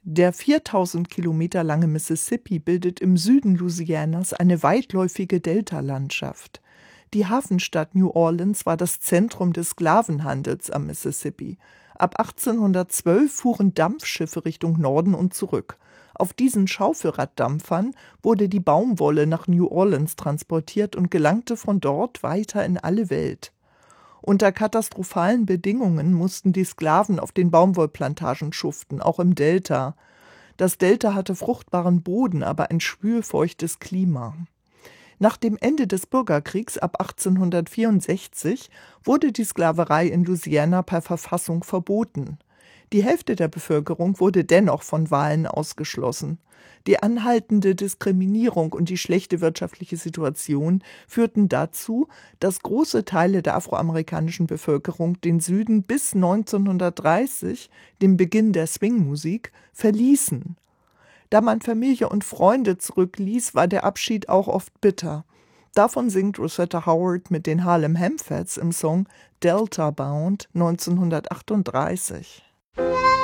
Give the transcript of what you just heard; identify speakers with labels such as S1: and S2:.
S1: Der 4.000 Kilometer lange Mississippi bildet im Süden Louisianas eine weitläufige Deltalandschaft. Die Hafenstadt New Orleans war das Zentrum des Sklavenhandels am Mississippi. Ab 1812 fuhren Dampfschiffe Richtung Norden und zurück. Auf diesen Schaufelraddampfern wurde die Baumwolle nach New Orleans transportiert und gelangte von dort weiter in alle Welt. Unter katastrophalen Bedingungen mussten die Sklaven auf den Baumwollplantagen schuften, auch im Delta. Das Delta hatte fruchtbaren Boden, aber ein schwülfeuchtes Klima. Nach dem Ende des Bürgerkriegs ab 1864 wurde die Sklaverei in Louisiana per Verfassung verboten. Die Hälfte der Bevölkerung wurde dennoch von Wahlen ausgeschlossen. Die anhaltende Diskriminierung und die schlechte wirtschaftliche Situation führten dazu, dass große Teile der afroamerikanischen Bevölkerung den Süden bis 1930, dem Beginn der Swingmusik, verließen. Da man Familie und Freunde zurückließ, war der Abschied auch oft bitter. Davon singt Rosetta Howard mit den Harlem Hamfats im Song Delta Bound 1938.